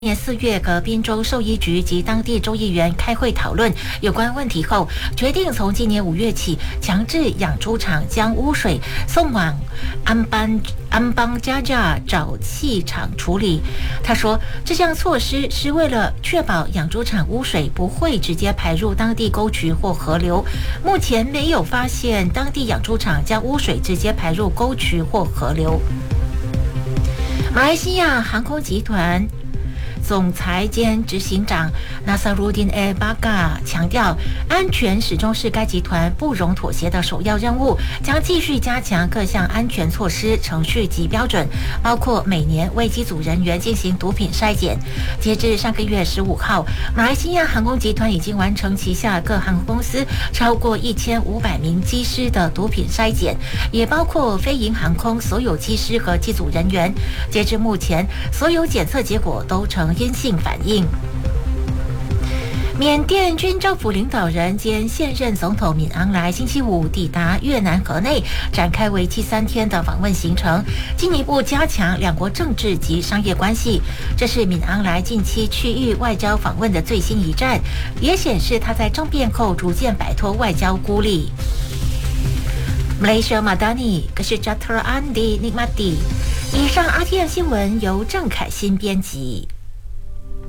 年4月，和滨州兽医局及当地州议员开会讨论有关问题后，决定从今年5月起，强制养猪场将污水送往安邦加加沼气厂处理。他说，这项措施是为了确保养猪场污水不会直接排入当地沟渠或河流。目前没有发现当地养猪场将污水直接排入沟渠或河流。马来西亚航空集团总裁兼执行长 Nasaruddin Baga 强调，安全始终是该集团不容妥协的首要任务，将继续加强各项安全措施、程序及标准，包括每年为机组人员进行毒品筛检。截至上个月15号，马来西亚航空集团已经完成旗下各航空公司超过1500名机师的毒品筛检，也包括飞营航空所有机师和机组人员。截至目前，所有检测结果都呈阴性反应。缅甸军政府领导人兼现任总统敏昂莱星期五抵达越南河内，展开为期3天的访问行程，进一步加强两国政治及商业关系。这是敏昂莱近期区域外交访问的最新一站，也显示他在政变后逐渐摆脱外交孤立。Malaysia Madani， Kesejahteraan di Nikmati。以上 RTM 新闻由郑凯欣编辑。